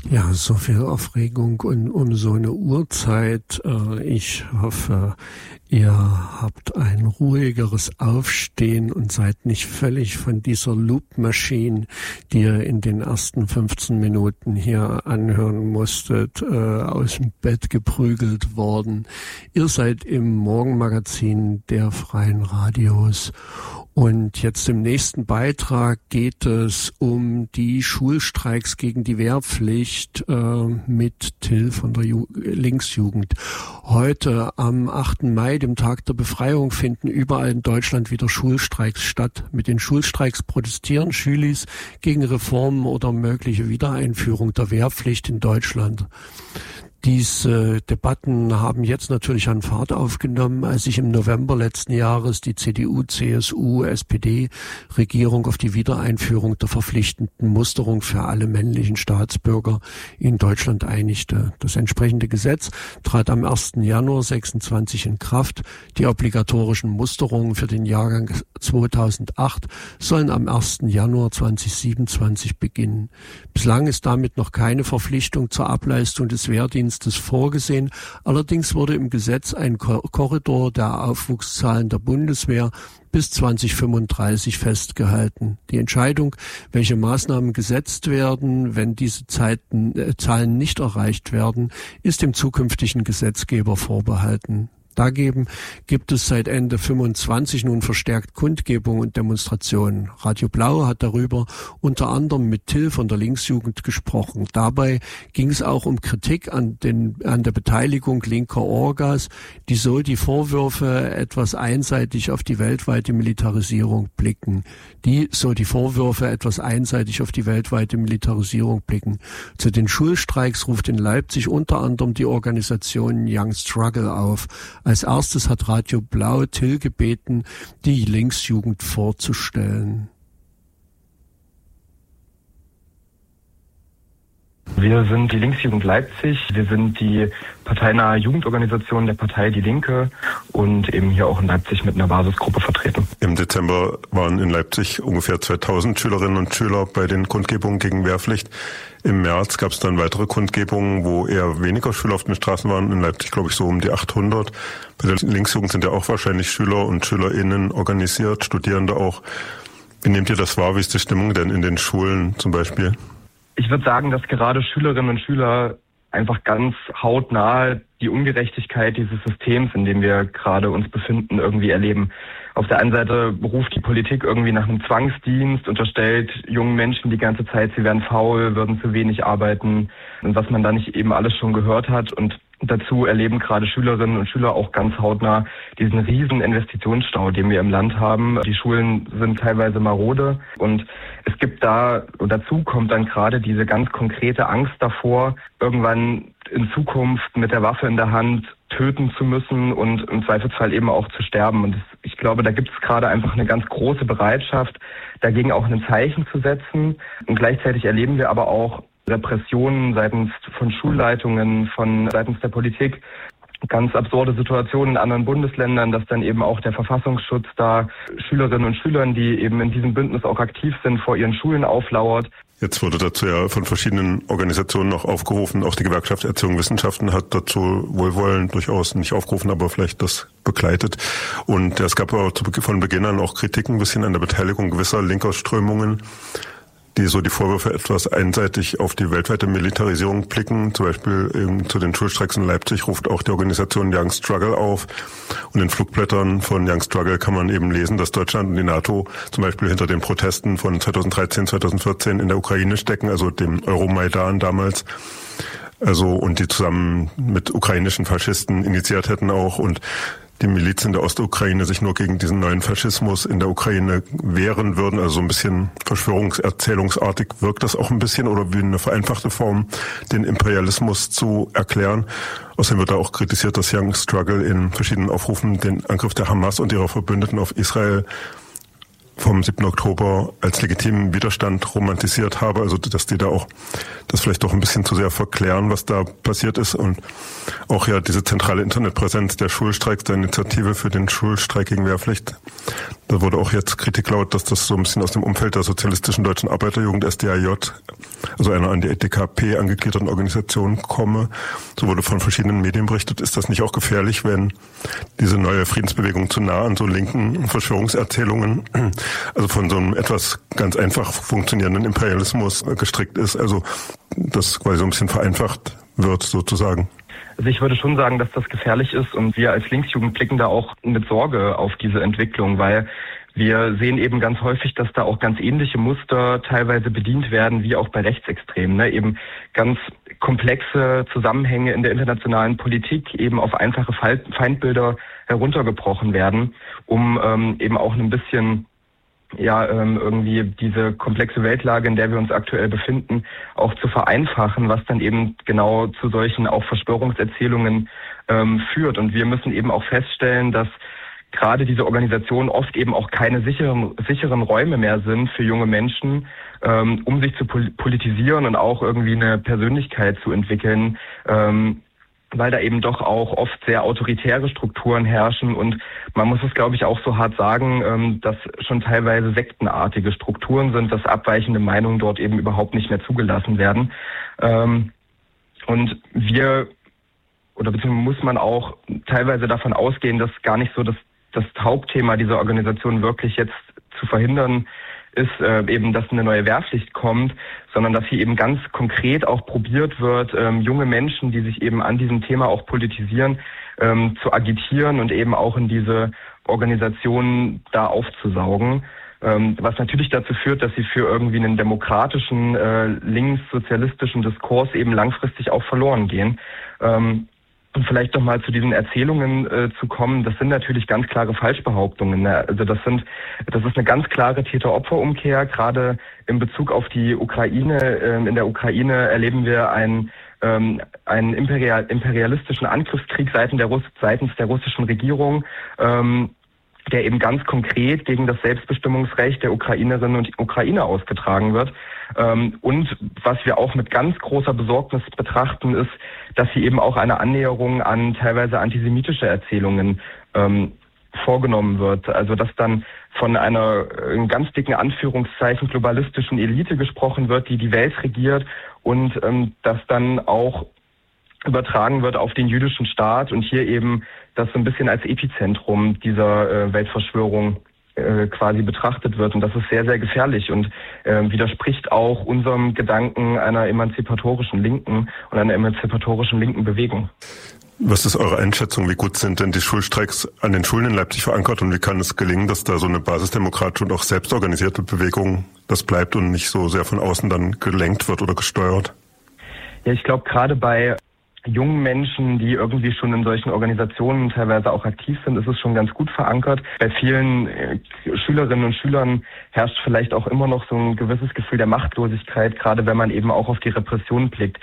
Ja, so viel Aufregung und um so eine Uhrzeit. Ich hoffe, ihr habt ein ruhigeres Aufstehen und seid nicht völlig von dieser Loop-Maschine, die ihr in den ersten 15 Minuten hier anhören musstet, aus dem Bett geprügelt worden. Ihr seid im Morgenmagazin der Freien Radios. Und jetzt im nächsten Beitrag geht es um die Schulstreiks gegen die Wehrpflicht mit Till von der Linksjugend. Heute am 8. Mai, dem Tag der Befreiung, finden überall in Deutschland wieder Schulstreiks statt. Mit den Schulstreiks protestieren Schülis gegen Reformen oder mögliche Wiedereinführung der Wehrpflicht in Deutschland. Diese Debatten haben jetzt natürlich an Fahrt aufgenommen, als sich im November letzten Jahres die CDU, CSU, SPD-Regierung auf die Wiedereinführung der verpflichtenden Musterung für alle männlichen Staatsbürger in Deutschland einigte. Das entsprechende Gesetz trat am 1. Januar 26 in Kraft. Die obligatorischen Musterungen für den Jahrgang 2008 sollen am 1. Januar 2027 beginnen. Bislang ist damit noch keine Verpflichtung zur Ableistung des Wehrdienstes vorgesehen. Allerdings wurde im Gesetz ein Korridor der Aufwuchszahlen der Bundeswehr bis 2035 festgehalten. Die Entscheidung, welche Maßnahmen gesetzt werden, wenn diese Zahlen nicht erreicht werden, ist dem zukünftigen Gesetzgeber vorbehalten. Dagegen gibt es seit Ende 25 nun verstärkt Kundgebungen und Demonstrationen. Radio Blau hat darüber unter anderem mit Till von der Linksjugend gesprochen. Dabei ging es auch um Kritik an der Beteiligung linker Orgas, die so die Vorwürfe etwas einseitig auf die weltweite Militarisierung blicken. Zu den Schulstreiks ruft in Leipzig unter anderem die Organisation Young Struggle auf. Als erstes hat Radio Blau Till gebeten, die Linksjugend vorzustellen. Wir sind die Linksjugend Leipzig. Wir sind die parteinahe Jugendorganisation der Partei Die Linke und eben hier auch in Leipzig mit einer Basisgruppe vertreten. Im Dezember waren in Leipzig ungefähr 2000 Schülerinnen und Schüler bei den Kundgebungen gegen Wehrpflicht. Im März gab es dann weitere Kundgebungen, wo eher weniger Schüler auf den Straßen waren. In Leipzig, glaube ich, so um die 800. Bei der Linksjugend sind ja auch wahrscheinlich Schüler und SchülerInnen organisiert, Studierende auch. Wie nehmt ihr das wahr? Wie ist die Stimmung denn in den Schulen zum Beispiel? Ich würde sagen, dass gerade Schülerinnen und Schüler einfach ganz hautnah die Ungerechtigkeit dieses Systems, in dem wir gerade uns befinden, irgendwie erleben. Auf der einen Seite ruft die Politik irgendwie nach einem Zwangsdienst, unterstellt jungen Menschen die ganze Zeit, sie wären faul, würden zu wenig arbeiten und was man da nicht eben alles schon gehört hat. Und dazu erleben gerade Schülerinnen und Schüler auch ganz hautnah diesen riesen Investitionsstau, den wir im Land haben. Die Schulen sind teilweise marode und es gibt dazu kommt dann gerade diese ganz konkrete Angst davor, irgendwann in Zukunft mit der Waffe in der Hand töten zu müssen und im Zweifelsfall eben auch zu sterben. Und ich glaube, da gibt es gerade einfach eine ganz große Bereitschaft, dagegen auch ein Zeichen zu setzen. Und gleichzeitig erleben wir aber auch Repressionen seitens von Schulleitungen, seitens der Politik. Ganz absurde Situationen in anderen Bundesländern, dass dann eben auch der Verfassungsschutz da Schülerinnen und Schülern, die eben in diesem Bündnis auch aktiv sind, vor ihren Schulen auflauert. Jetzt wurde dazu ja von verschiedenen Organisationen noch aufgerufen, auch die Gewerkschaft Erziehung und Wissenschaften hat dazu wohlwollend durchaus nicht aufgerufen, aber vielleicht das begleitet. Und es gab auch von Beginn an auch Kritiken ein bisschen an der Beteiligung gewisser linker Strömungen, die so die Vorwürfe etwas einseitig auf die weltweite Militarisierung blicken. Zum Beispiel zu den Schulstreiks in Leipzig ruft auch die Organisation Young Struggle auf. Und in Flugblättern von Young Struggle kann man eben lesen, dass Deutschland und die NATO zum Beispiel hinter den Protesten von 2013, 2014 in der Ukraine stecken, also dem Euromaidan damals. Und die zusammen mit ukrainischen Faschisten initiiert hätten auch und die Milizen der Ostukraine sich nur gegen diesen neuen Faschismus in der Ukraine wehren würden. Also so ein bisschen verschwörungserzählungsartig wirkt das auch ein bisschen oder wie eine vereinfachte Form, den Imperialismus zu erklären. Außerdem wird da auch kritisiert, dass Young Struggle in verschiedenen Aufrufen den Angriff der Hamas und ihrer Verbündeten auf Israel vom 7. Oktober als legitimen Widerstand romantisiert habe, also dass die da auch das vielleicht doch ein bisschen zu sehr verklären, was da passiert ist und auch ja diese zentrale Internetpräsenz der Schulstreiks, der Initiative für den Schulstreik gegen Wehrpflicht, Da wurde auch jetzt Kritik laut, dass das so ein bisschen aus dem Umfeld der Sozialistischen Deutschen Arbeiterjugend, SDAJ, also einer an die DKP angegliederten Organisation, komme. So wurde von verschiedenen Medien berichtet. Ist das nicht auch gefährlich, wenn diese neue Friedensbewegung zu nah an so linken Verschwörungserzählungen, also von so einem etwas ganz einfach funktionierenden Imperialismus gestrickt ist, also das quasi so ein bisschen vereinfacht wird sozusagen? Also ich würde schon sagen, dass das gefährlich ist und wir als Linksjugend blicken da auch mit Sorge auf diese Entwicklung, weil wir sehen eben ganz häufig, dass da auch ganz ähnliche Muster teilweise bedient werden, wie auch bei Rechtsextremen, ne? Eben ganz komplexe Zusammenhänge in der internationalen Politik eben auf einfache Feindbilder heruntergebrochen werden, um eben auch ein bisschen irgendwie diese komplexe Weltlage, in der wir uns aktuell befinden, auch zu vereinfachen, was dann eben genau zu solchen auch Verschwörungserzählungen führt. Und wir müssen eben auch feststellen, dass gerade diese Organisationen oft eben auch keine sicheren Räume mehr sind für junge Menschen, um sich zu politisieren und auch irgendwie eine Persönlichkeit zu entwickeln, weil da eben doch auch oft sehr autoritäre Strukturen herrschen und man muss es, glaube ich, auch so hart sagen, dass schon teilweise sektenartige Strukturen sind, dass abweichende Meinungen dort eben überhaupt nicht mehr zugelassen werden. Und beziehungsweise muss man auch teilweise davon ausgehen, dass gar nicht so das Hauptthema dieser Organisation wirklich jetzt zu verhindern ist, eben, dass eine neue Wehrpflicht kommt, sondern dass hier eben ganz konkret auch probiert wird, junge Menschen, die sich eben an diesem Thema auch politisieren, zu agitieren und eben auch in diese Organisationen da aufzusaugen. Was natürlich dazu führt, dass sie für irgendwie einen demokratischen, linkssozialistischen Diskurs eben langfristig auch verloren gehen. Und vielleicht noch mal zu diesen Erzählungen zu kommen, das sind natürlich ganz klare Falschbehauptungen. Ne? Also das ist eine ganz klare Täter-Opfer-Umkehr. Gerade in Bezug auf die Ukraine. In der Ukraine erleben wir einen imperialistischen Angriffskrieg seitens der russischen Regierung, der eben ganz konkret gegen das Selbstbestimmungsrecht der Ukrainerinnen und Ukrainer ausgetragen wird. Und was wir auch mit ganz großer Besorgnis betrachten, ist, dass hier eben auch eine Annäherung an teilweise antisemitische Erzählungen vorgenommen wird. Also dass dann von einer in ganz dicken Anführungszeichen globalistischen Elite gesprochen wird, die die Welt regiert und dass dann auch übertragen wird auf den jüdischen Staat und hier eben das so ein bisschen als Epizentrum dieser Weltverschwörung quasi betrachtet wird. Und das ist sehr, sehr gefährlich und widerspricht auch unserem Gedanken einer emanzipatorischen Linken und einer emanzipatorischen linken Bewegung. Was ist eure Einschätzung? Wie gut sind denn die Schulstreiks an den Schulen in Leipzig verankert und wie kann es gelingen, dass da so eine basisdemokratische und auch selbstorganisierte Bewegung das bleibt und nicht so sehr von außen dann gelenkt wird oder gesteuert? Ja, ich glaube, gerade bei jungen Menschen, die irgendwie schon in solchen Organisationen teilweise auch aktiv sind, ist es schon ganz gut verankert. Bei vielen Schülerinnen und Schülern herrscht vielleicht auch immer noch so ein gewisses Gefühl der Machtlosigkeit, gerade wenn man eben auch auf die Repression blickt,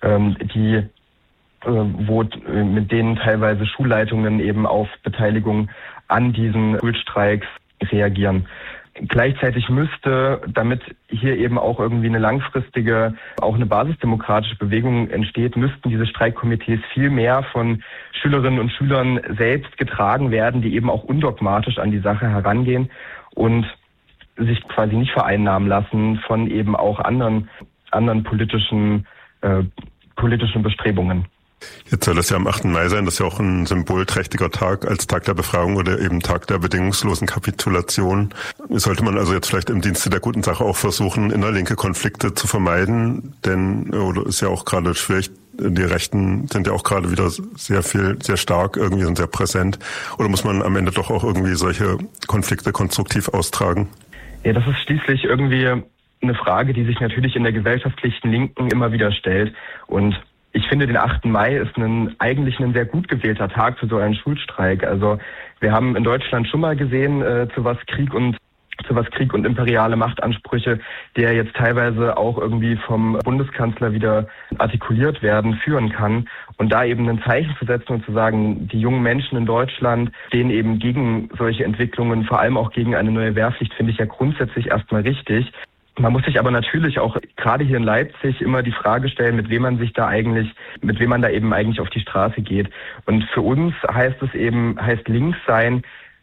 mit denen teilweise Schulleitungen eben auf Beteiligung an diesen Schulstreiks reagieren. Gleichzeitig müsste, damit hier eben auch irgendwie eine langfristige, auch eine basisdemokratische Bewegung entsteht, müssten diese Streikkomitees viel mehr von Schülerinnen und Schülern selbst getragen werden, die eben auch undogmatisch an die Sache herangehen und sich quasi nicht vereinnahmen lassen von eben auch anderen politischen Bestrebungen. Jetzt soll es ja am 8. Mai sein, das ist ja auch ein symbolträchtiger Tag als Tag der Befreiung oder eben Tag der bedingungslosen Kapitulation. Sollte man also jetzt vielleicht im Dienste der guten Sache auch versuchen, innerlinke Konflikte zu vermeiden, denn ist ja auch gerade schwierig, die Rechten sind ja auch gerade wieder sehr stark, irgendwie sind sehr präsent. Oder muss man am Ende doch auch irgendwie solche Konflikte konstruktiv austragen? Ja, das ist schließlich irgendwie eine Frage, die sich natürlich in der gesellschaftlichen Linken immer wieder stellt. Und ich finde, den 8. Mai ist eigentlich ein sehr gut gewählter Tag für so einen Schulstreik. Also wir haben in Deutschland schon mal gesehen, zu was Krieg und imperiale Machtansprüche, die ja jetzt teilweise auch irgendwie vom Bundeskanzler wieder artikuliert werden, führen kann. Und da eben ein Zeichen zu setzen und zu sagen, die jungen Menschen in Deutschland stehen eben gegen solche Entwicklungen, vor allem auch gegen eine neue Wehrpflicht, finde ich ja grundsätzlich erstmal richtig. Man muss sich aber natürlich auch gerade hier in Leipzig immer die Frage stellen, mit wem man da eben eigentlich auf die Straße geht. Und für uns heißt links sein,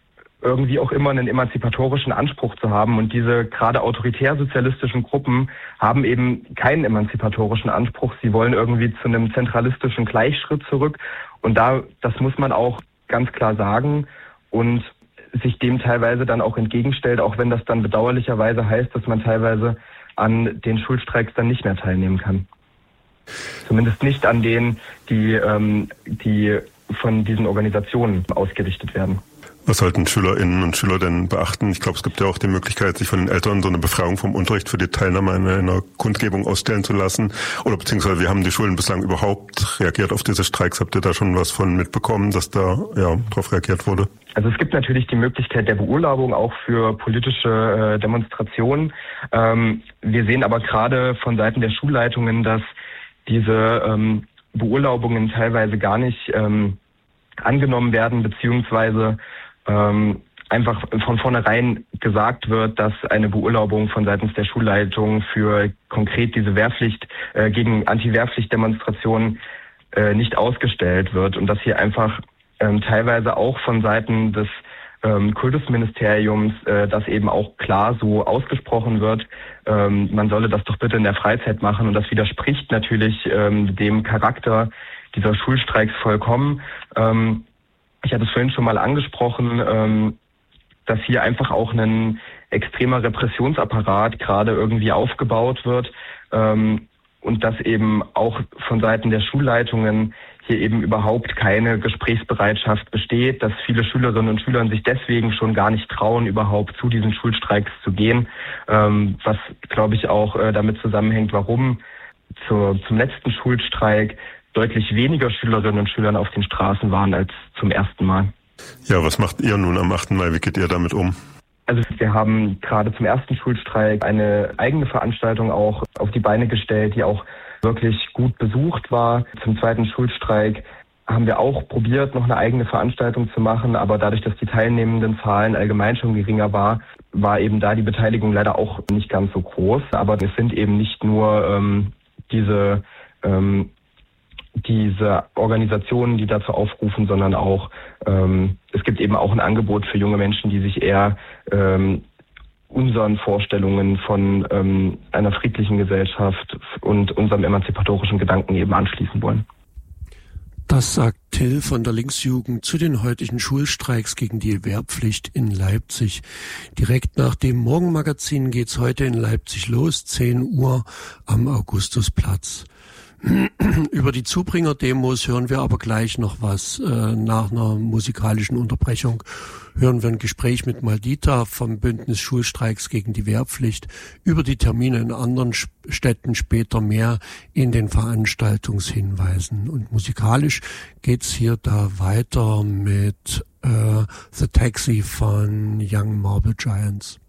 irgendwie auch immer einen emanzipatorischen Anspruch zu haben. Und diese gerade autoritär-sozialistischen Gruppen haben eben keinen emanzipatorischen Anspruch. Sie wollen irgendwie zu einem zentralistischen Gleichschritt zurück. Und das muss man auch ganz klar sagen und sich dem teilweise dann auch entgegenstellt, auch wenn das dann bedauerlicherweise heißt, dass man teilweise an den Schulstreiks dann nicht mehr teilnehmen kann. Zumindest nicht an denen, die von diesen Organisationen ausgerichtet werden. Was sollten Schülerinnen und Schüler denn beachten? Ich glaube, es gibt ja auch die Möglichkeit, sich von den Eltern so eine Befreiung vom Unterricht für die Teilnahme in einer Kundgebung ausstellen zu lassen. Oder beziehungsweise wie haben die Schulen bislang überhaupt reagiert auf diese Streiks? Habt ihr da schon was von mitbekommen, dass da darauf reagiert wurde? Also es gibt natürlich die Möglichkeit der Beurlaubung auch für politische Demonstrationen. Wir sehen aber gerade von Seiten der Schulleitungen, dass diese Beurlaubungen teilweise gar nicht angenommen werden, beziehungsweise einfach von vornherein gesagt wird, dass eine Beurlaubung von seitens der Schulleitung für konkret diese Wehrpflicht gegen Anti-Wehrpflicht-Demonstrationen nicht ausgestellt wird und dass hier einfach teilweise auch von Seiten des Kultusministeriums das eben auch klar so ausgesprochen wird, man solle das doch bitte in der Freizeit machen, und das widerspricht natürlich dem Charakter dieser Schulstreiks vollkommen. Ich hatte es vorhin schon mal angesprochen, dass hier einfach auch ein extremer Repressionsapparat gerade irgendwie aufgebaut wird und dass eben auch von Seiten der Schulleitungen hier eben überhaupt keine Gesprächsbereitschaft besteht, dass viele Schülerinnen und Schüler sich deswegen schon gar nicht trauen, überhaupt zu diesen Schulstreiks zu gehen, was, glaube ich, auch damit zusammenhängt, warum zum letzten Schulstreik deutlich weniger Schülerinnen und Schüler auf den Straßen waren als zum ersten Mal. Ja, was macht ihr nun am 8. Mai? Wie geht ihr damit um? Also wir haben gerade zum ersten Schulstreik eine eigene Veranstaltung auch auf die Beine gestellt, die auch wirklich gut besucht war. Zum zweiten Schulstreik haben wir auch probiert, noch eine eigene Veranstaltung zu machen, aber dadurch, dass die teilnehmenden Zahlen allgemein schon geringer war eben da die Beteiligung leider auch nicht ganz so groß. Aber es sind eben nicht nur diese Organisationen, die dazu aufrufen, sondern auch es gibt eben auch ein Angebot für junge Menschen, die sich eher unseren Vorstellungen von einer friedlichen Gesellschaft und unserem emanzipatorischen Gedanken eben anschließen wollen. Das sagt Till von der Linksjugend zu den heutigen Schulstreiks gegen die Wehrpflicht in Leipzig. Direkt nach dem Morgenmagazin geht's heute in Leipzig los, 10 Uhr am Augustusplatz. Über die Zubringer-Demos hören wir aber gleich noch was. Nach einer musikalischen Unterbrechung hören wir ein Gespräch mit Maldita vom Bündnis Schulstreiks gegen die Wehrpflicht. Über die Termine in anderen Städten später mehr in den Veranstaltungshinweisen. Und musikalisch geht's hier da weiter mit The Taxi von Young Marble Giants.